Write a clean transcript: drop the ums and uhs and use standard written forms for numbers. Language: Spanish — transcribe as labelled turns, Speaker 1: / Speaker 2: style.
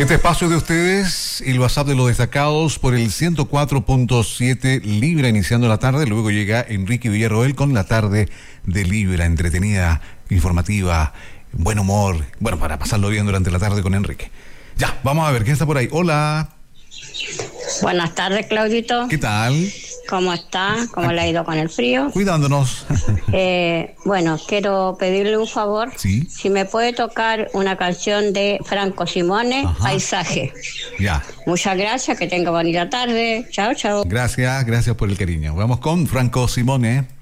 Speaker 1: Este espacio de ustedes, el WhatsApp de los destacados por el 104.7 Libra iniciando la tarde. Luego llega Enrique Villarroel con la tarde de Libra, entretenida, informativa, buen humor. Bueno, para pasarlo bien durante la tarde con Enrique. Ya, vamos a ver, ¿quién está por ahí? Hola.
Speaker 2: Buenas tardes, Claudito.
Speaker 1: ¿Qué tal?
Speaker 2: ¿Cómo está? ¿Cómo le ha ido con el frío?
Speaker 1: Cuidándonos.
Speaker 2: Bueno, quiero pedirle un favor.
Speaker 1: Sí.
Speaker 2: Si me puede tocar una canción de Franco Simone,
Speaker 1: Ajá.
Speaker 2: Paisaje.
Speaker 1: Ya.
Speaker 2: Muchas gracias, que tenga bonita tarde. Chao, chao.
Speaker 1: Gracias por el cariño. Vamos con Franco Simone.